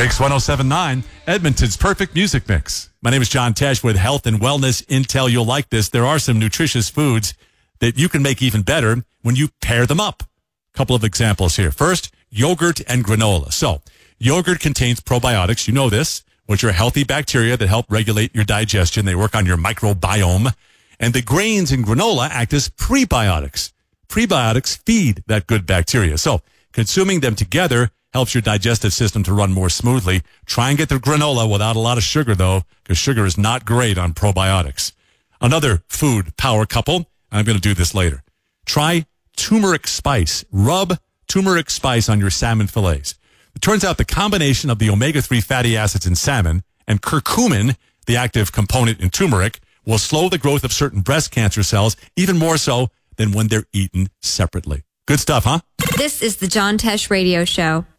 Mix 107.9, Edmonton's perfect music mix. My name is John Tesh with health and wellness intel. You'll like this. There are some nutritious foods that you can make even better when you pair them up. A couple of examples here. First, yogurt and granola. So, yogurt contains probiotics. You know this, which are healthy bacteria that help regulate your digestion. They work on your microbiome. And the grains in granola act as prebiotics. Prebiotics feed that good bacteria. So, consuming them together helps your digestive system to run more smoothly. Try and get the granola without a lot of sugar, though, because sugar is not great on probiotics. Another food power couple, I'm going to do this later. Try turmeric spice. Rub turmeric spice on your salmon fillets. It turns out the combination of the omega-3 fatty acids in salmon and curcumin, the active component in turmeric, will slow the growth of certain breast cancer cells, even more so than when they're eaten separately. Good stuff, huh? This is the John Tesh Radio Show.